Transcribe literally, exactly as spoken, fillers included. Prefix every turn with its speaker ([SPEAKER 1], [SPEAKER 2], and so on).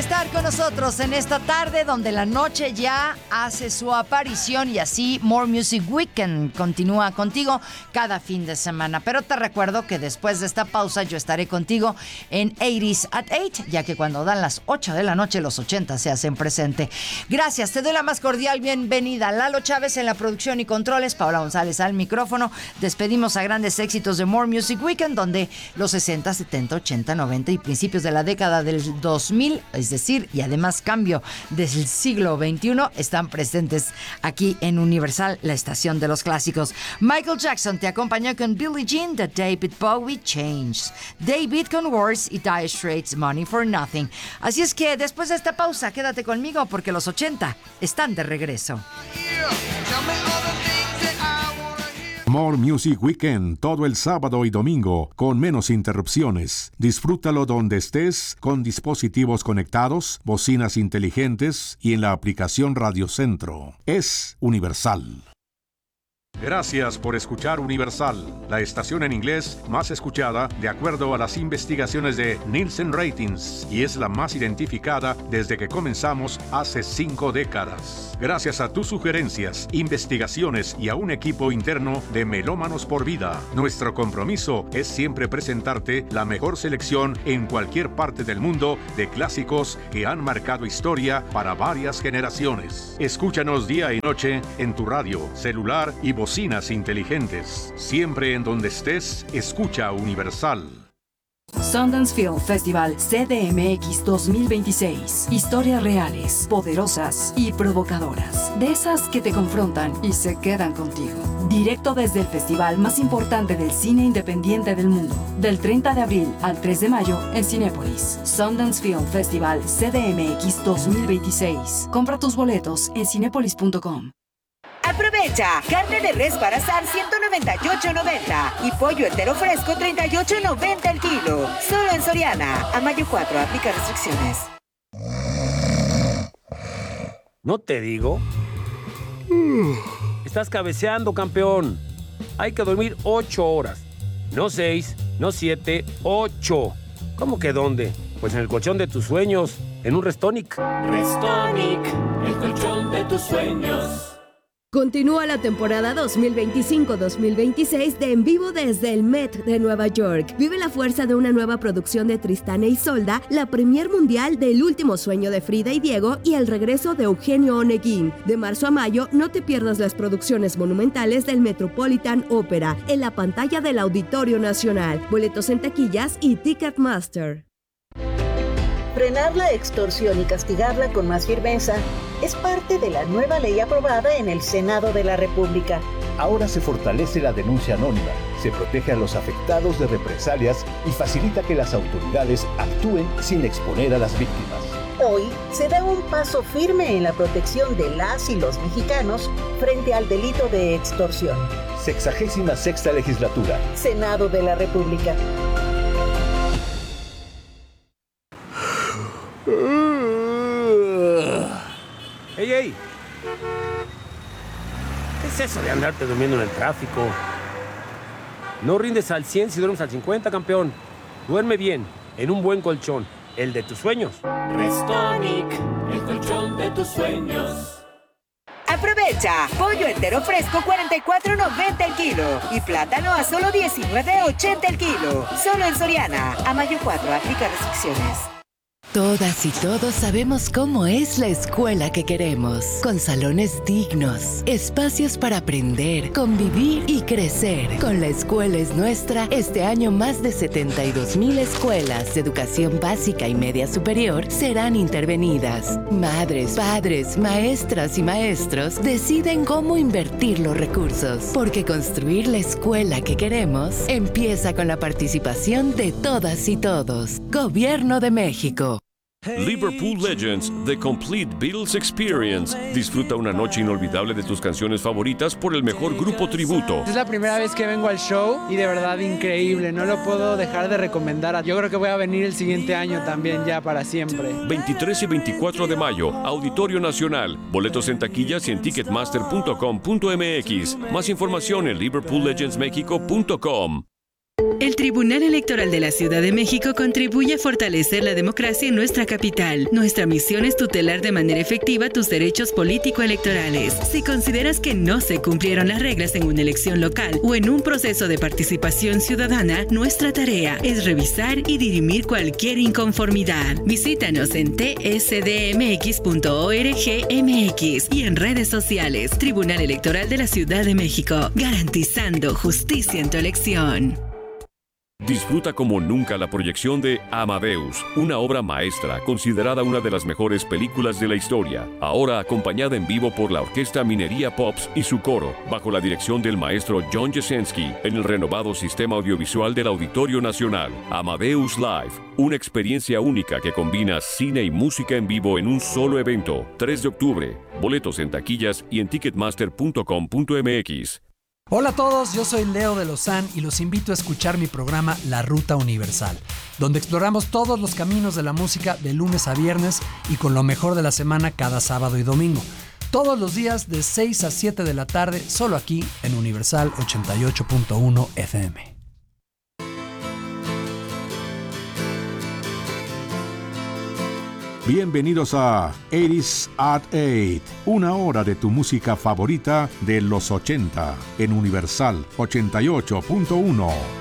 [SPEAKER 1] Estar con nosotros en esta tarde donde la noche ya hace su aparición y así More Music Weekend continúa contigo cada fin de semana. Pero te recuerdo que después de esta pausa yo estaré contigo en eighties at eight, ya que cuando dan las ocho de la noche los ochenta se hacen presente. Gracias, te doy la más cordial bienvenida. Lalo Chávez en la producción y controles, Paola González al micrófono. Despedimos a grandes éxitos de More Music Weekend, donde los sesenta, setenta, ochenta, noventa y principios de la década del dos mil, es decir, y además cambio del siglo veintiuno, están presentes aquí en Universal, la estación de los clásicos. Michael Jackson te acompañó con Billie Jean, The David Bowie Changed, David con Words y Dire Straits, Money for Nothing. Así es que después de esta pausa, quédate conmigo porque los ochenta están de regreso.
[SPEAKER 2] More Music Weekend, todo el sábado y domingo, con menos interrupciones. Disfrútalo donde estés, con dispositivos conectados, bocinas inteligentes y en la aplicación Radio Centro. Es Universal. Gracias por escuchar Universal, la estación en inglés más escuchada de acuerdo a las investigaciones de Nielsen Ratings, y es la más identificada desde que comenzamos hace cinco décadas. Gracias a tus sugerencias, investigaciones y a un equipo interno de melómanos por vida, nuestro compromiso es siempre presentarte la mejor selección en cualquier parte del mundo de clásicos que han marcado historia para varias generaciones. Escúchanos día y noche en tu radio, celular y bocinas inteligentes. Siempre en donde estés, escucha Universal.
[SPEAKER 3] Sundance Film Festival C D M X dos mil veintiséis. Historias reales, poderosas y provocadoras. De esas que te confrontan y se quedan contigo. Directo desde el festival más importante del cine independiente del mundo. Del treinta de abril al tres de mayo en Cinépolis. Sundance Film Festival C D M X dos mil veintiséis. Compra tus boletos en cinépolis punto com.
[SPEAKER 4] Aprovecha, carne de res para asar ciento noventa y ocho noventa y pollo entero fresco treinta y ocho noventa el kilo. Solo en Soriana. A mayo cuatro, aplica restricciones.
[SPEAKER 5] ¿No te digo? Estás cabeceando, campeón. Hay que dormir ocho horas. No seis, no siete, ocho. ¿Cómo que dónde? Pues en el colchón de tus sueños, en un Restonic.
[SPEAKER 6] Restonic, el colchón de tus sueños.
[SPEAKER 7] Continúa la temporada dos mil veinticinco dos mil veintiséis de En Vivo desde el Met de Nueva York. Vive la fuerza de una nueva producción de Tristán e Isolda, la premier mundial del Último Sueño de Frida y Diego y el regreso de Eugenio Oneguín. De marzo a mayo, no te pierdas las producciones monumentales del Metropolitan Opera en la pantalla del Auditorio Nacional. Boletos en taquillas y Ticketmaster.
[SPEAKER 8] Frenar la extorsión y castigarla con más firmeza es parte de la nueva ley aprobada en el Senado de la República.
[SPEAKER 9] Ahora se fortalece la denuncia anónima, se protege a los afectados de represalias y facilita que las autoridades actúen sin exponer a las víctimas.
[SPEAKER 8] Hoy se da un paso firme en la protección de las y los mexicanos frente al delito de extorsión.
[SPEAKER 9] Sexagésima sexta legislatura.
[SPEAKER 8] Senado de la República.
[SPEAKER 5] ¡Ey, ey! ¿Qué es eso de andarte durmiendo en el tráfico? No rindes al cien si duermes al cincuenta, campeón. Duerme bien, en un buen colchón, el de tus sueños.
[SPEAKER 6] Restonic, el colchón de tus sueños.
[SPEAKER 4] Aprovecha, pollo entero fresco cuarenta y cuatro noventa el kilo y plátano a solo diecinueve ochenta el kilo. Solo en Soriana. A mayo cuatro, aplica restricciones.
[SPEAKER 10] Todas y todos sabemos cómo es la escuela que queremos, con salones dignos, espacios para aprender, convivir y crecer. Con La Escuela es Nuestra, este año más de setenta y dos mil escuelas de educación básica y media superior serán intervenidas. Madres, padres, maestras y maestros deciden cómo invertir los recursos, porque construir la escuela que queremos empieza con la participación de todas y todos. Gobierno de México.
[SPEAKER 11] Liverpool Legends, The Complete Beatles Experience. Disfruta una noche inolvidable de tus canciones favoritas por el mejor grupo tributo.
[SPEAKER 12] Es la primera vez que vengo al show y de verdad increíble. No lo puedo dejar de recomendar. Yo creo que voy a venir el siguiente año también, ya para siempre.
[SPEAKER 11] veintitrés y veinticuatro de mayo, Auditorio Nacional. Boletos en taquillas y en ticketmaster punto com punto m x. Más información en liverpool legends mexico punto com.
[SPEAKER 13] El Tribunal Electoral de la Ciudad de México contribuye a fortalecer la democracia en nuestra capital. Nuestra misión es tutelar de manera efectiva tus derechos político-electorales. Si consideras que no se cumplieron las reglas en una elección local o en un proceso de participación ciudadana, nuestra tarea es revisar y dirimir cualquier inconformidad. Visítanos en t s d m x punto org m x y en redes sociales. Tribunal Electoral de la Ciudad de México, garantizando justicia en tu elección.
[SPEAKER 11] Disfruta como nunca la proyección de Amadeus, una obra maestra considerada una de las mejores películas de la historia, ahora acompañada en vivo por la Orquesta Minería Pops y su coro, bajo la dirección del maestro John Jasenski, en el renovado sistema audiovisual del Auditorio Nacional. Amadeus Live, una experiencia única que combina cine y música en vivo en un solo evento. tres de octubre, boletos en taquillas y en ticketmaster punto com punto m x.
[SPEAKER 14] Hola a todos, yo soy Leo de Lozán y los invito a escuchar mi programa La Ruta Universal, donde exploramos todos los caminos de la música de lunes a viernes y con lo mejor de la semana cada sábado y domingo. Todos los días de seis a siete de la tarde, solo aquí en Universal ochenta y ocho punto uno F M.
[SPEAKER 2] Bienvenidos a ochenta at ocho, una hora de tu música favorita de los ochenta en Universal ochenta y ocho punto uno.